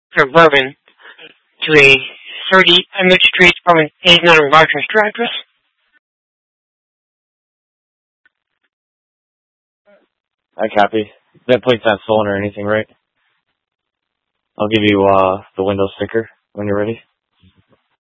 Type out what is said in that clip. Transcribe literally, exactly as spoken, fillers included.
Suburban to a thirty Emmett Street, apartment eighty-nine, Rochester address. I copy. That plate's not stolen or anything, right? I'll give you uh, the window sticker when you're ready.